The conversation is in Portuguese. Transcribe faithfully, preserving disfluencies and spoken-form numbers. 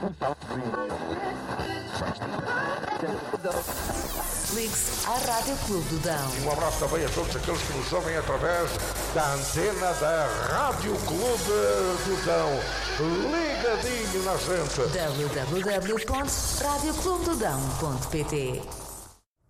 Ligue-se à Rádio Clube do Dão. Um abraço também a todos aqueles que nos ouvem através da antena da Rádio Clube do Dão. Ligadinho na gente. w w w ponto rádio clube do dão ponto p t